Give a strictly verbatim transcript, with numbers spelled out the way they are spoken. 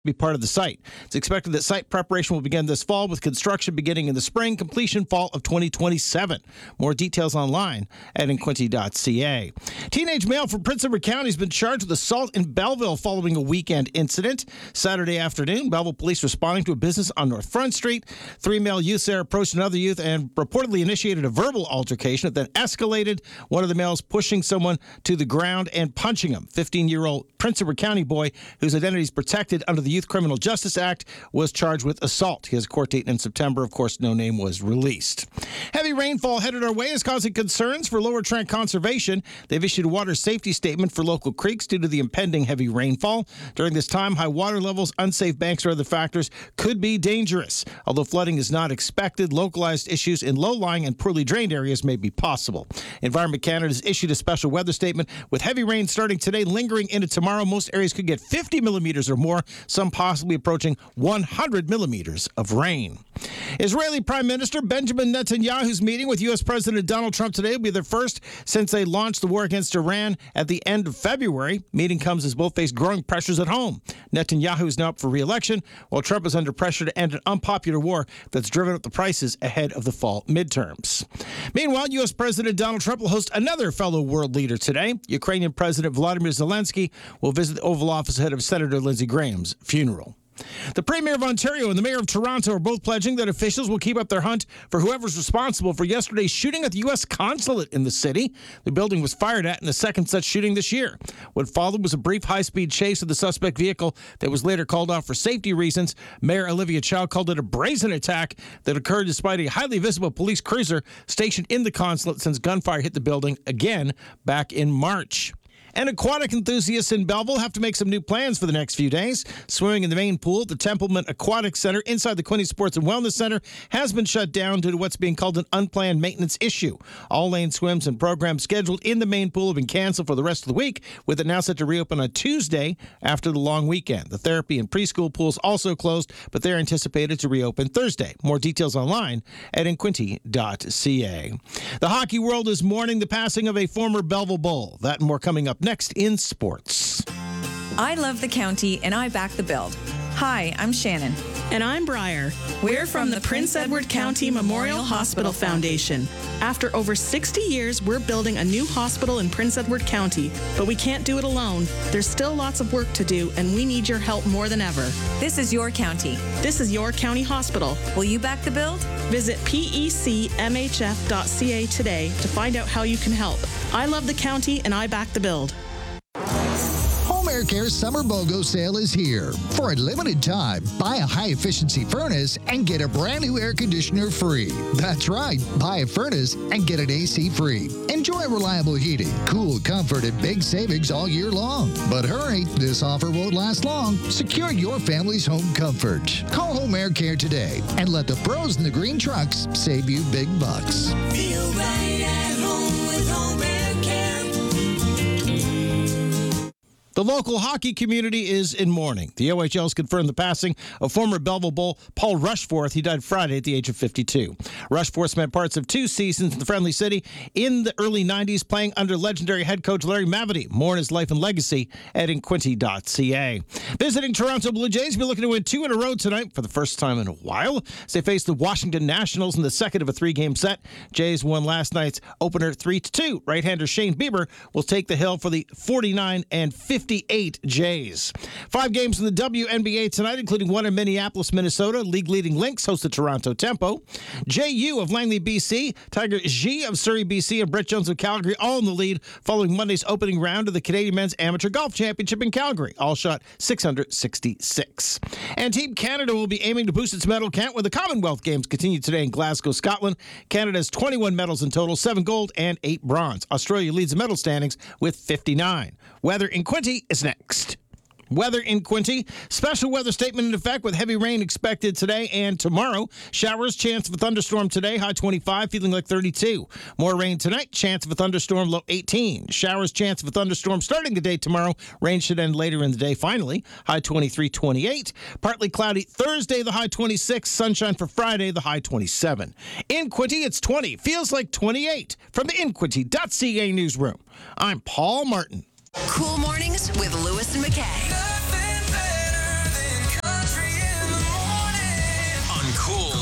be part of the site. It's expected that site preparation will begin this fall, with construction beginning in the spring, completion fall of twenty twenty-seven. More details online at inquinty dot c a. Teenage male from Prince Edward County has been charged with assault in Belleville following a weekend incident. Saturday afternoon, Belleville police responding to a business on North Front Street. Three male youths there approached another youth and reportedly initiated a verbal altercation that then escalated, one of the males pushing someone to the ground and punching him. fifteen-year-old Prince Edward County boy, whose identity is protected under the Youth Criminal Justice Act, was charged with assault. He has a court date in September. Of course, no name was released. Heavy rainfall headed our way is causing concerns for Lower Trent Conservation. They've issued a water safety statement for local creeks due to the impending heavy rainfall. During this time, high water levels, unsafe banks, or other factors could be dangerous. Although flooding is not expected, localized issues in low-lying and poorly drained areas may be possible. Environment Canada has issued a special weather statement with heavy rain starting today, lingering into tomorrow. Most areas could get fifty millimeters or more, some possibly approaching one hundred millimeters of rain. Israeli Prime Minister Benjamin Netanyahu's meeting with U S. President Donald Trump today will be their first since they launched the war against Iran at the end of February. Meeting comes as both face growing pressures at home. Netanyahu is now up for re-election, while Trump is under pressure to end an unpopular war that's driven up the prices ahead of the fall midterms. Meanwhile, U S. President Donald Trump will host another fellow world leader today. Ukrainian President Volodymyr Zelensky will visit the Oval Office ahead of Senator Lindsey Graham's funeral. The Premier of Ontario and the Mayor of Toronto are both pledging that officials will keep up their hunt for whoever's responsible for yesterday's shooting at the U S consulate in the city. The building was fired at in the second such shooting this year. What followed was a brief high-speed chase of the suspect vehicle that was later called off for safety reasons. Mayor Olivia Chow called it a brazen attack that occurred despite a highly visible police cruiser stationed in the consulate since gunfire hit the building again back in March. And aquatic enthusiasts in Belleville have to make some new plans for the next few days. Swimming in the main pool at the Templeman Aquatic Center inside the Quinte Sports and Wellness Center has been shut down due to what's being called an unplanned maintenance issue. All lane swims and programs scheduled in the main pool have been canceled for the rest of the week, with it now set to reopen on Tuesday after the long weekend. The therapy and preschool pools also closed, but they're anticipated to reopen Thursday. More details online at inquinty dot c a. The hockey world is mourning the passing of a former Belleville Bull. That and more coming up next in sports. I love the county and I back the build. Hi, I'm Shannon. And I'm Briar. We're from the Prince Edward County Memorial Hospital Foundation. After over sixty years, we're building a new hospital in Prince Edward County, but we can't do it alone. There's still lots of work to do, and we need your help more than ever. This is your county. This is your county hospital. Will you back the build? Visit P E C M H F dot C A today to find out how you can help. I love the county, and I back the build. Home Air Care's Summer BOGO sale is here. For a limited time, buy a high-efficiency furnace and get a brand new air conditioner free. That's right, buy a furnace and get an A C free. Enjoy reliable heating, cool comfort, and big savings all year long. But hurry, this offer won't last long. Secure your family's home comfort. Call Home Air Care today and let the pros in the green trucks save you big bucks. Feel right at home with Home Air Care. The local hockey community is in mourning. The O H L has confirmed the passing of former Belleville Bull Paul Rushforth. He died Friday at the age of fifty-two. Rushforth spent parts of two seasons in the Friendly City in the early nineties, playing under legendary head coach Larry Mavety. More on his life and legacy at inquinty dot c a. Visiting Toronto Blue Jays will be looking to win two in a row tonight for the first time in a while as they face the Washington Nationals in the second of a three-game set. Jays won last night's opener three to two. Right-hander Shane Bieber will take the hill for the forty-nine and fifty-eight Jays. Five games in the W N B A tonight, including one in Minneapolis, Minnesota. League-leading Lynx host the Toronto Tempo. J U of Langley, B C, Tiger G of Surrey, B C, and Brett Jones of Calgary all in the lead following Monday's opening round of the Canadian Men's Amateur Golf Championship in Calgary. All shot six hundred sixty-six. And Team Canada will be aiming to boost its medal count when the Commonwealth Games continue today in Glasgow, Scotland. Canada has twenty-one medals in total, seven gold and eight bronze. Australia leads the medal standings with fifty-nine. Weather in Quinte is next. Weather in Quinte. Special weather statement in effect with heavy rain expected today and tomorrow. Showers, chance of a thunderstorm today, high twenty-five, feeling like thirty-two. More rain tonight, chance of a thunderstorm, low eighteen. Showers, chance of a thunderstorm starting the day tomorrow. Rain should end later in the day finally, high twenty-three, twenty-eight. Partly cloudy Thursday, the high twenty-six. Sunshine for Friday, the high twenty-seven. In Quinte, it's twenty. Feels like twenty-eight. From the inquinty dot c a newsroom, I'm Paul Martin. Cool mornings with Lewis and McKay. Nothing better than Cool